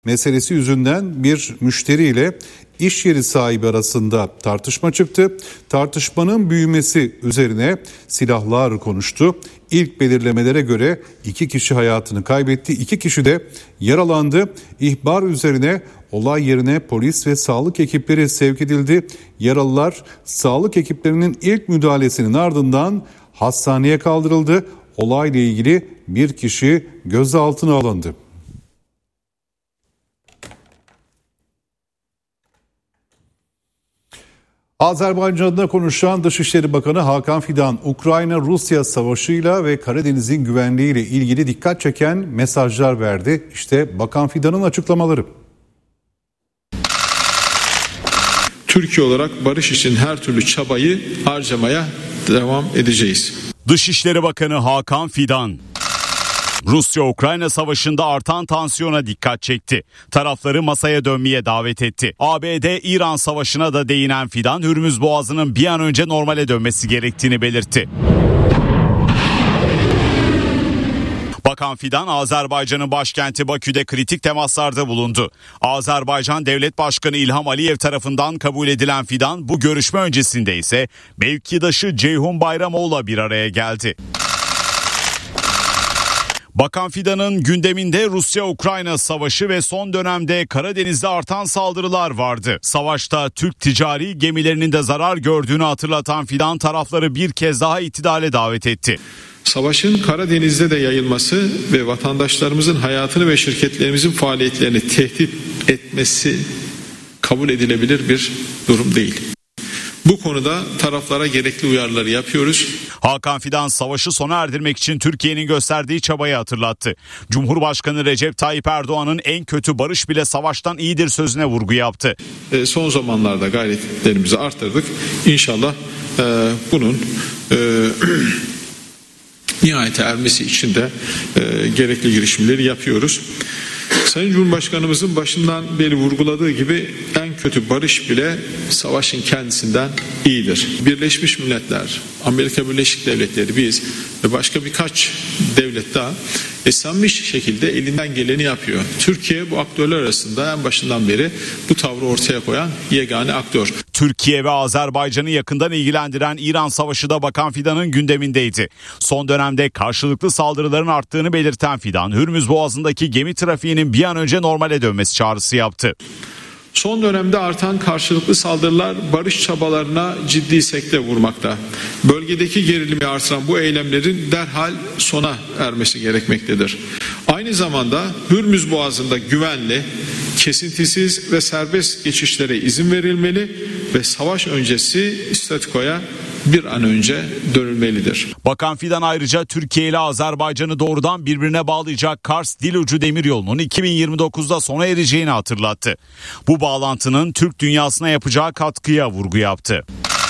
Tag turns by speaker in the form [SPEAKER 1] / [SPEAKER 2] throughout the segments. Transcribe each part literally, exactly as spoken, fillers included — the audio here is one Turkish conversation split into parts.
[SPEAKER 1] meselesi yüzünden bir müşteriyle iş yeri sahibi arasında tartışma çıktı. Tartışmanın büyümesi üzerine silahlar konuştu. İlk belirlemelere göre iki kişi hayatını kaybetti. İki kişi de yaralandı. İhbar üzerine olay yerine polis ve sağlık ekipleri sevk edildi. Yaralılar sağlık ekiplerinin ilk müdahalesinin ardından hastaneye kaldırıldı. Olayla ilgili bir kişi gözaltına alındı. Azerbaycan'da konuşan Dışişleri Bakanı Hakan Fidan, Ukrayna-Rusya savaşıyla ve Karadeniz'in güvenliğiyle ilgili dikkat çeken mesajlar verdi. İşte Bakan Fidan'ın açıklamaları.
[SPEAKER 2] Türkiye olarak barış için her türlü çabayı harcamaya devam edeceğiz.
[SPEAKER 3] Dışişleri Bakanı Hakan Fidan, Rusya-Ukrayna savaşında artan tansiyona dikkat çekti. Tarafları masaya dönmeye davet etti. A B D-İran savaşına da değinen Fidan, Hürmüz Boğazı'nın bir an önce normale dönmesi gerektiğini belirtti. Bakan Fidan, Azerbaycan'ın başkenti Bakü'de kritik temaslarda bulundu. Azerbaycan Devlet Başkanı İlham Aliyev tarafından kabul edilen Fidan, bu görüşme öncesinde ise mevkidaşı Ceyhun Bayramoğlu'la bir araya geldi. Bakan Fidan'ın gündeminde Rusya-Ukrayna savaşı ve son dönemde Karadeniz'de artan saldırılar vardı. Savaşta Türk ticari gemilerinin de zarar gördüğünü hatırlatan Fidan, tarafları bir kez daha itidale davet etti.
[SPEAKER 2] Savaşın Karadeniz'de de yayılması ve vatandaşlarımızın hayatını ve şirketlerimizin faaliyetlerini tehdit etmesi kabul edilebilir bir durum değil. Bu konuda taraflara gerekli uyarıları yapıyoruz.
[SPEAKER 3] Hakan Fidan, savaşı sona erdirmek için Türkiye'nin gösterdiği çabayı hatırlattı. Cumhurbaşkanı Recep Tayyip Erdoğan'ın en kötü barış bile savaştan iyidir sözüne vurgu yaptı.
[SPEAKER 2] E, son zamanlarda gayretlerimizi arttırdık. İnşallah e, bunun e, nihayete ermesi için de e, gerekli girişimleri yapıyoruz. Sayın Cumhurbaşkanımızın başından beri vurguladığı gibi en kötü barış bile savaşın kendisinden iyidir. Birleşmiş Milletler, Amerika Birleşik Devletleri, biz ve başka birkaç devlet daha esenmiş şekilde elinden geleni yapıyor. Türkiye bu aktörler arasında en başından beri bu tavrı ortaya koyan yegane aktör.
[SPEAKER 3] Türkiye ve Azerbaycan'ı yakından ilgilendiren İran savaşı da Bakan Fidan'ın gündemindeydi. Son dönemde karşılıklı saldırıların arttığını belirten Fidan, Hürmüz Boğazı'ndaki gemi trafiğinin bir an önce normale dönmesi çağrısı yaptı.
[SPEAKER 2] Son dönemde artan karşılıklı saldırılar barış çabalarına ciddi sekte vurmakta. Bölgedeki gerilimi artıran bu eylemlerin derhal sona ermesi gerekmektedir. Aynı zamanda Hürmüz Boğazı'nda güvenli, kesintisiz ve serbest geçişlere izin verilmeli ve savaş öncesi statükoya bir an önce dönülmelidir.
[SPEAKER 3] Bakan Fidan ayrıca Türkiye ile Azerbaycan'ı doğrudan birbirine bağlayacak Kars-Dilucu demiryolunun iki bin yirmi dokuzda sona ereceğini hatırlattı. Bu bağlantının Türk dünyasına yapacağı katkıya vurgu yaptı.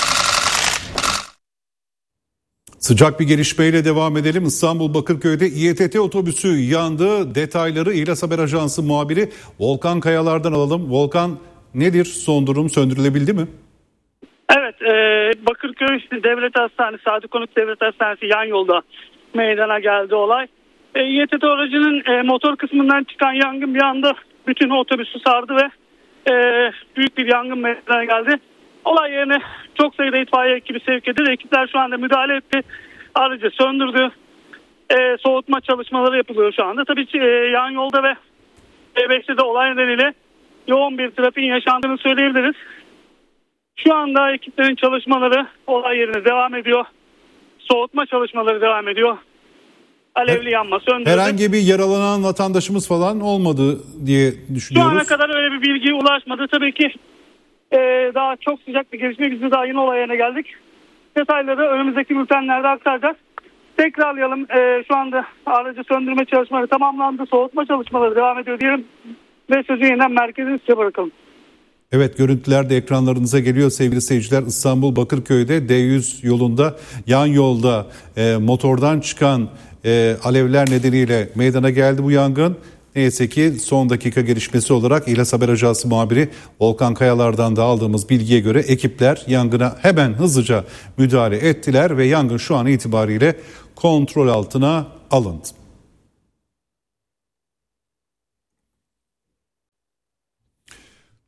[SPEAKER 1] Sıcak bir gelişmeyle devam edelim. İstanbul Bakırköy'de İETT otobüsü yandı. Detayları İhlas Haber Ajansı muhabiri Volkan Kayalar'dan alalım. Volkan, nedir son durum, söndürülebildi mi?
[SPEAKER 4] Evet, e, Bakırköy Devlet Hastanesi, Sadi Konuk Devlet Hastanesi yan yolda meydana geldi olay. E, İETT aracının e, motor kısmından çıkan yangın bir anda bütün otobüsü sardı ve e, büyük bir yangın meydana geldi. Olay yerine çok sayıda itfaiye ekibi sevk edildi. Ekipler şu anda müdahale etti. Aracı söndürdü. E, soğutma çalışmaları yapılıyor şu anda. Tabii ki e, yan yolda ve E beşte de olay nedeniyle yoğun bir trafiğin yaşandığını söyleyebiliriz. Şu anda ekiplerin çalışmaları olay yerine devam ediyor. Soğutma çalışmaları devam ediyor. Alevli yanma söndürdü.
[SPEAKER 1] Herhangi bir yaralanan vatandaşımız falan olmadı diye düşünüyoruz.
[SPEAKER 4] Şu ana kadar öyle bir bilgi ulaşmadı. Tabii ki e, daha çok sıcak bir gelişme. Biz de daha yeni olay yerine geldik. Detayları önümüzdeki bültenlerde aktaracağız. Tekrarlayalım. E, şu anda aracı söndürme çalışmaları tamamlandı. Soğutma çalışmaları devam ediyor diyelim. Ve sözü yeniden merkezine size bırakalım.
[SPEAKER 1] Evet, görüntüler de ekranlarınıza geliyor sevgili seyirciler. İstanbul Bakırköy'de D yüz yolunda yan yolda e, motordan çıkan e, alevler nedeniyle meydana geldi bu yangın. Neyse ki son dakika gelişmesi olarak İhlas Haber Ajansı muhabiri Volkan Kayalar'dan da aldığımız bilgiye göre ekipler yangına hemen hızlıca müdahale ettiler ve yangın şu an itibariyle kontrol altına alındı.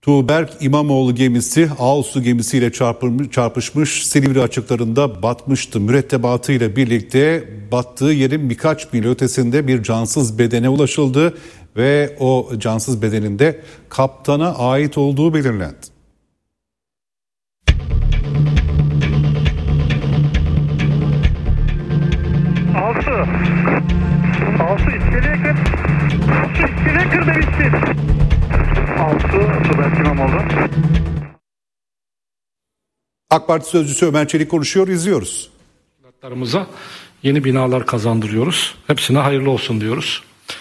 [SPEAKER 1] Tuğberk İmamoğlu gemisi Ağustos gemisiyle çarpışmış, Silivri açıklarında batmıştı. Mürettebatıyla birlikte battığı yerin birkaç mil ötesinde bir cansız bedene ulaşıldı ve o cansız bedenin de kaptana ait olduğu belirlendi.
[SPEAKER 5] Altı. Altı iskeleye kır. Altı iskeleye kır da bitsin. Altı Tuğberk İmamoğlu.
[SPEAKER 1] AK Parti sözcüsü Ömer Çelik konuşuyor, izliyoruz.
[SPEAKER 6] Evlatlarımıza yeni binalar kazandırıyoruz. Hepsine hayırlı olsun diyoruz.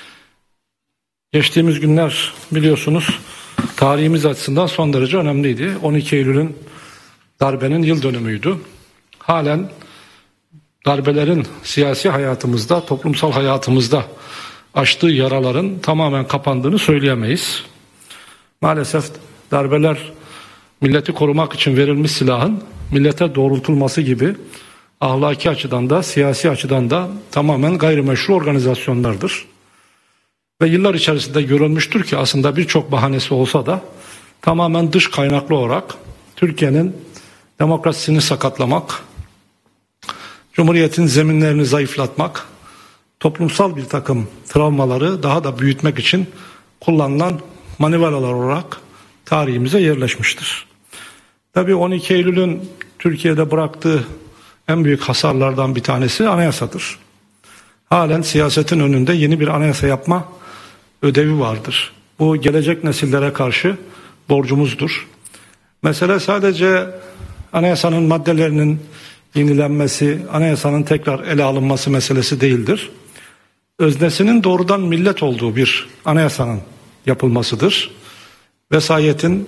[SPEAKER 6] Geçtiğimiz günler biliyorsunuz tarihimiz açısından son derece önemliydi. on iki Eylül'ün darbenin yıl dönümüydü. Halen darbelerin siyasi hayatımızda, toplumsal hayatımızda açtığı yaraların tamamen kapandığını söyleyemeyiz. Maalesef darbeler milleti korumak için verilmiş silahın millete doğrultulması gibi ahlaki açıdan da siyasi açıdan da tamamen gayrimeşru organizasyonlardır. Ve yıllar içerisinde görülmüştür ki aslında birçok bahanesi olsa da tamamen dış kaynaklı olarak Türkiye'nin demokrasisini sakatlamak, Cumhuriyet'in zeminlerini zayıflatmak, toplumsal bir takım travmaları daha da büyütmek için kullanılan manevralar olarak tarihimize yerleşmiştir. Tabii on iki Eylül'ün Türkiye'de bıraktığı en büyük hasarlardan bir tanesi anayasadır. Halen siyasetin önünde yeni bir anayasa yapma ödevi vardır. Bu gelecek nesillere karşı borcumuzdur. Mesele sadece anayasanın maddelerinin yenilenmesi, anayasanın tekrar ele alınması meselesi değildir. Öznesinin doğrudan millet olduğu bir anayasanın yapılmasıdır. Vesayetin,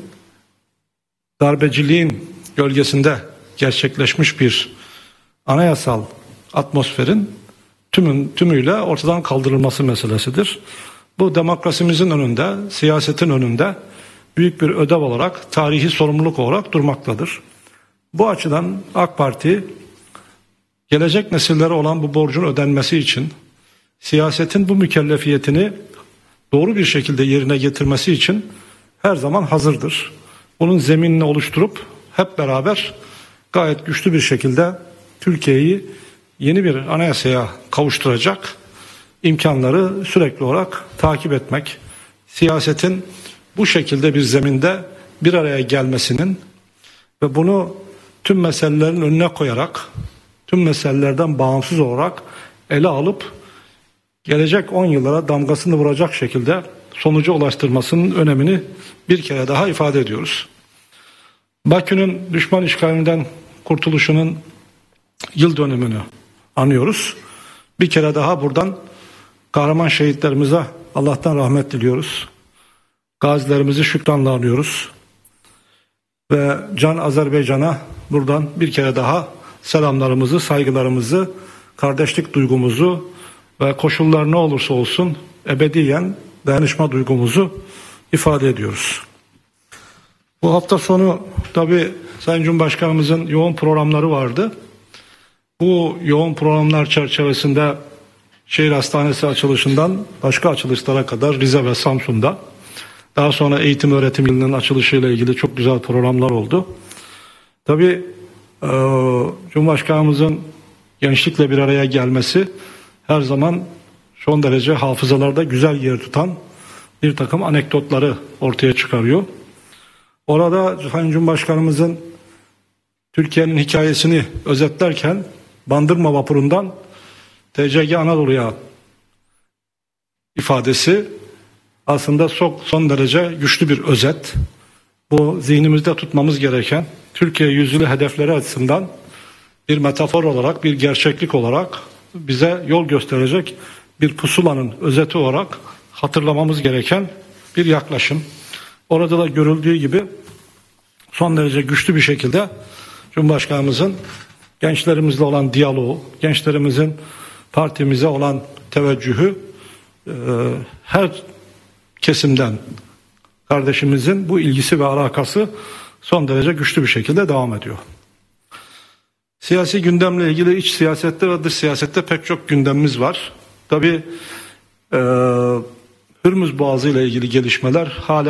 [SPEAKER 6] darbeciliğin gölgesinde gerçekleşmiş bir anayasal atmosferin tümün, tümüyle ortadan kaldırılması meselesidir. Bu demokrasimizin önünde, siyasetin önünde büyük bir ödev olarak, tarihi sorumluluk olarak durmaktadır. Bu açıdan AK Parti gelecek nesillere olan bu borcun ödenmesi için siyasetin bu mükellefiyetini doğru bir şekilde yerine getirmesi için her zaman hazırdır. Bunun zeminini oluşturup hep beraber gayet güçlü bir şekilde Türkiye'yi yeni bir anayasaya kavuşturacak imkanları sürekli olarak takip etmek, siyasetin bu şekilde bir zeminde bir araya gelmesinin ve bunu tüm meselelerin önüne koyarak, tüm meselelerden bağımsız olarak ele alıp gelecek on yıllara damgasını vuracak şekilde sonuca ulaştırmasının önemini bir kere daha ifade ediyoruz. Bakü'nün düşman işgalinden kurtuluşunun yıl dönümünü anıyoruz. Bir kere daha buradan kahraman şehitlerimize Allah'tan rahmet diliyoruz. Gazilerimizi şükranla anıyoruz. Ve Can Azerbaycan'a buradan bir kere daha selamlarımızı, saygılarımızı, kardeşlik duygumuzu ve koşullar ne olursa olsun ebediyen dayanışma duygumuzu ifade ediyoruz. Bu hafta sonu tabii Sayın Cumhurbaşkanımızın yoğun programları vardı. Bu yoğun programlar çerçevesinde şehir hastanesi açılışından başka açılışlara kadar Rize ve Samsun'da, daha sonra eğitim öğretim yılının açılışıyla ilgili çok güzel programlar oldu. Tabii e, Cumhurbaşkanımızın gençlikle bir araya gelmesi her zaman son derece hafızalarda güzel yer tutan bir takım anekdotları ortaya çıkarıyor. Orada Sayın Cumhurbaşkanımızın Türkiye'nin hikayesini özetlerken Bandırma vapurundan T C G Anadolu'ya ifadesi aslında çok son derece güçlü bir özet. Bu zihnimizde tutmamız gereken Türkiye yüzyılı hedefleri açısından bir metafor olarak, bir gerçeklik olarak bize yol gösterecek bir pusulanın özeti olarak hatırlamamız gereken bir yaklaşım. Orada da görüldüğü gibi son derece güçlü bir şekilde Cumhurbaşkanımızın gençlerimizle olan diyaloğu, gençlerimizin partimize olan teveccühü e, her kesimden kardeşimizin bu ilgisi ve alakası son derece güçlü bir şekilde devam ediyor. Siyasi gündemle ilgili iç siyasette ve dış siyasette pek çok gündemimiz var. Tabii e, Hürmüz Boğazı ile ilgili gelişmeler hala